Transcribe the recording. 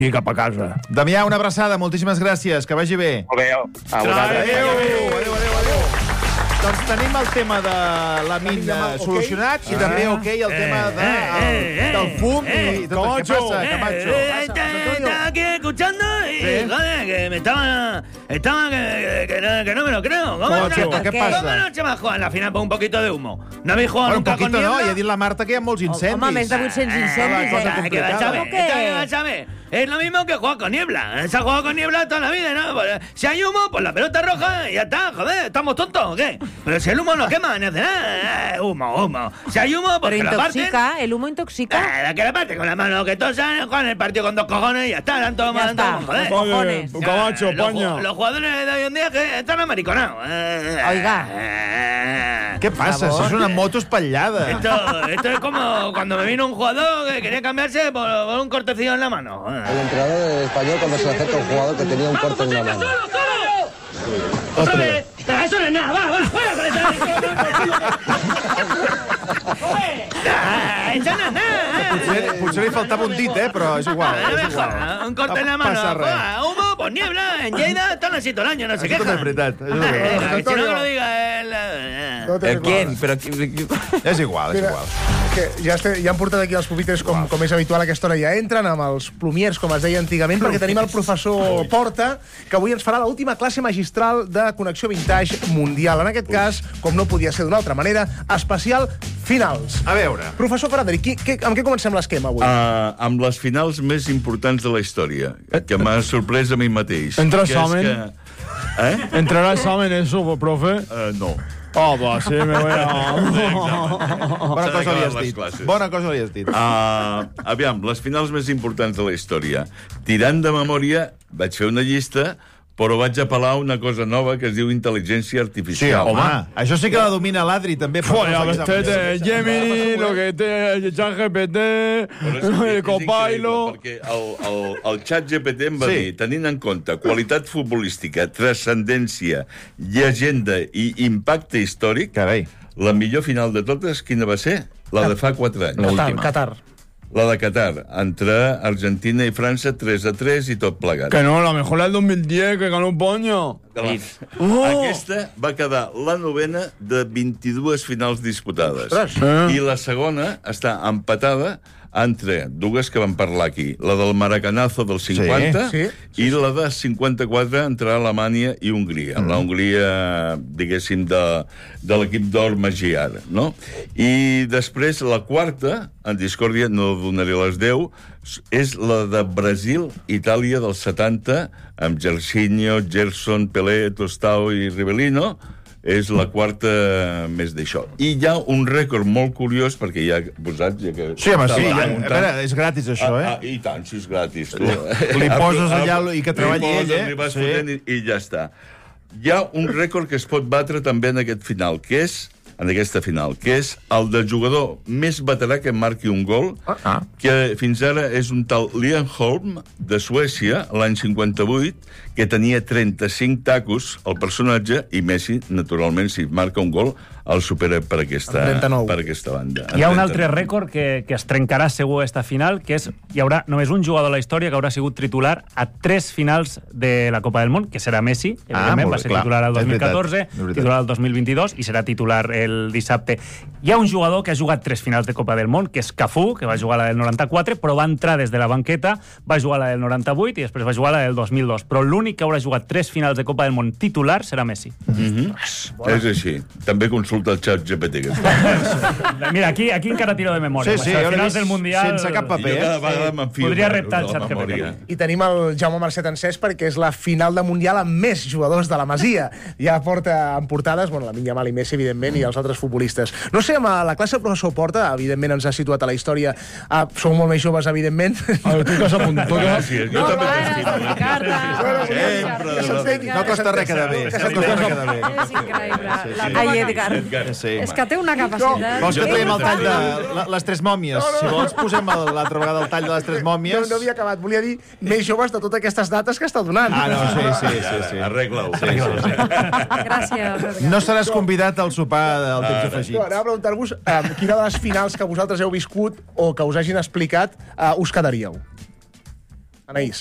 i cap a casa. Damià, una abraçada, moltíssimes gràcies, que vagi bé. Molt bé, a vosaltres. Adéu. Doncs tenim el tema de la mina solucionat i també el tema del fum i tot. Què passa, Camacho? Estaba aquí escuchando y, joder, que me estaba que no me lo creo. ¿Qué pasa? ¿Cómo no se va a jugar la final por un poquito de humo? ¿No habéis jugado nunca con niebla? No, i ha dit la Marta que hi ha molts incendis. Home, més de 800 incendis. ¿Qué vas a saber? Es lo mismo que jugar con niebla. Se ha jugado con niebla toda la vida, ¿no? Pues, si hay humo, pues la pelota roja y ya está, joder, ¿estamos tontos o qué? Pero si el humo no quema, no hace nada. Humo. Si hay humo, pues Pero que la parten. intoxica, el humo intoxica. Que la parten con la mano, que todos saben jugar el partido con 2 cojones y ya está, dan todo mal, joder. Cojones. Camacho, Paña. Los jugadores de hoy en día que están amariconados. Oiga. Què passa? Això és una moto espatllada. Esto es como cuando me vino un jugador que quería cambiarse por un cortecillo en la mano. El entrenador español cuando se acerca a un jugador que tenía un corte en la mano. Eso no es nada, va, fuera con esa... Eso no es nada. Potser li faltava un dit, però és igual. Un corte en la mano. Passa res. Humo, pues niebla, en Lleida están así todo el año, no se quejan. Això és veritat. Si no que lo diga él... ¿Quién? Però... És igual. Que ja han portat aquí els pupitres com és habitual a aquesta hora. Ja entren amb els plumiers, com es deia antigament, perquè tenim el professor Porta, que avui ens farà l'última classe magistral de Connexió Vintage Mundial. En aquest cas, com no podia ser d'una altra manera, especial finals. A veure. Professor Ferrandri, amb què comencem l'esquema avui? Amb les finals més importants de la història, que m'ha sorprès a mi mateix. Entra examen? ¿Entrará examen eso, profe? No. Ah, va, sí, me voy a... Bona cosa li has dit. Aviam, les finals més importants de la història. Tirant de memòria, vaig fer una llista, però vaig apel·lar a una cosa nova que es diu intel·ligència artificial. Sí, home, això sí que la domina l'Adri, també. Gemini, lo que té ChatGPT, el Copilot... Perquè el ChatGPT em va dir, tenint en compte qualitat futbolística, transcendència, llegenda i impacte històric, la millor final de totes, quina va ser? La de fa 4 anys. Qatar. La de Qatar, entre Argentina i França, 3-3 i tot plegat. Que no, la mejor la del 2010, que ganó Poño. Aquesta va quedar la novena de 22 finals disputades. I la segona està empatada entre dues que vam parlar aquí. La del Maracanazo del 50 i la de 54 entre Alemanya i Hongria. La Hongria, diguéssim, de l'equip d'or Magyar, no? I després la quarta, en discòrdia, no donaré les 10, és la de Brasil-Itàlia del 70, amb Jairzinho, Gerson, Pelé, Tostao i Rivellino. És la quarta més d'això. I hi ha un rècord molt curiós, perquè ja posats... Sí, home, sí. A veure, és gratis, això, I tant, si és gratis. Li poses allà i que treballi ell, li vas fotent i ja està. Hi ha un rècord que es pot batre també en aquest final, que és el de jugador més veterà que marqui un gol, que fins ara és un tal Liam Holm, de Suècia, l'any 58, que tenia 35 tacos, el personatge, i Messi, naturalment, si marca un gol, el supera per aquesta banda. Hi ha un altre rècord que es trencarà segur esta final, que és, hi haurà només un jugador a la història que haurà sigut titular a 3 finals de la Copa del Món, que serà Messi, evidentment, va ser titular al 2014, titular al 2022, i serà titular el dissabte. Hi ha un jugador que ha jugat 3 finals de Copa del Món, que és Cafú, que va jugar la del 94, però va entrar des de la banqueta, va jugar la del 98 i després va jugar la del 2002. Però l'únic que haurà jugat 3 finals de Copa del Món titular serà Messi. És així. També consulta el ChatGPT. Mira, aquí encara tiro de memòria. Sí, a finals del Mundial... Sense cap paper. Podria reptar el ChatGPT. I tenim el Jaume Marcet encès perquè és la final de Mundial amb més jugadors de la Masia. Ja porta en portades, la Minya Mal i Messi, evidentment, i els altres futbolistes. No sé, amb la classe de professor Porta, evidentment ens ha situat a la història. Sou molt més joves, evidentment. Tu que s'apunta. Gràcies, jo també No costa res quedar bé. És increïble. Ai, Edgar. És que té una capacitat... Vols que traiem el tall de les 3 mòmies? Si vols, posem l'altra vegada el tall de les 3 mòmies. No havia acabat. Volia dir més joves de totes aquestes dates que està donant. Sí. Arregla-ho. Gràcies. No seràs convidat al sopar del temps afegit. Anava a preguntar-vos quina de les finals que vosaltres heu viscut o que us hagin explicat us quedaríeu. Anaïs.